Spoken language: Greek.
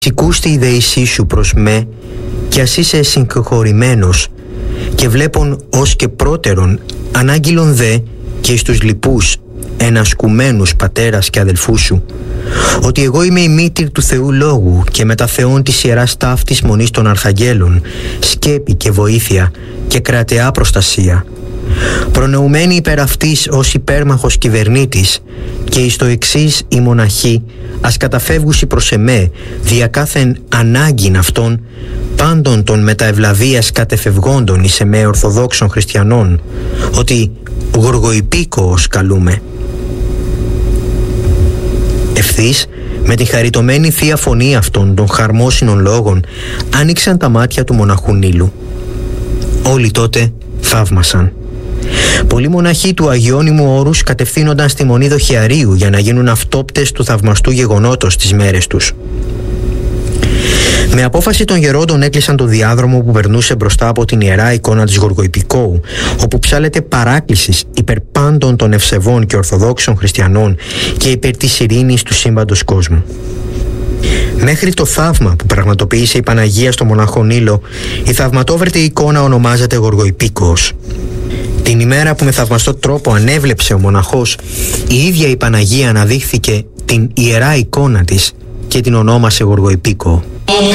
Σηκούστη η δεησή σου προς με, κι ας είσαι συγχωρημένος, και βλέπουν ως και πρώτερον, ανάγγειλον δε και εις τους λοιπούς ενασκουμένους πατέρας και αδελφούς σου, ότι εγώ είμαι η μήτηρ του Θεού Λόγου και μετά Θεόν της Ιεράς Ταύτης Μονής των Αρχαγγέλων, σκέπη και βοήθεια και κρατεά προστασία, προνοουμένη υπέρ αυτής ως υπέρμαχος κυβερνήτης, και εις το εξής η μοναχή ας καταφεύγουσι προς εμέ δια κάθεν ανάγκην αυτών πάντων των μεταευλαβίας κατεφευγόντων εις εμέ ορθοδόξων χριστιανών, ότι γοργοϊπίκοος καλούμε. Ευθύς με την χαριτωμένη θεία φωνή αυτών των χαρμόσυνων λόγων άνοιξαν τα μάτια του μοναχού Νείλου. Όλοι τότε θαύμασαν. Πολλοί μοναχοί του Αγιώνυμου Όρους κατευθύνονταν στη Μονή Δοχιαρίου για να γίνουν αυτόπτες του θαυμαστού γεγονότος τις μέρες τους. Με απόφαση των γερόντων έκλεισαν το διάδρομο που περνούσε μπροστά από την ιερά εικόνα της Γοργοϊπικόου, όπου ψάλεται παράκλησης υπέρ πάντων των ευσεβών και ορθοδόξων χριστιανών και υπέρ της ειρήνης του σύμπαντος κόσμου. Μέχρι το θαύμα που πραγματοποίησε η Παναγία στο μοναχό Νείλο, η θαυματόβερτη εικόνα ονομάζεται Γοργοϊπίκοος. Την ημέρα που με θαυμαστό τρόπο ανέβλεψε ο μοναχός, η ίδια η Παναγία αναδείχθηκε την ιερά εικόνα της και την ονόμασε Γοργοϊπίκο.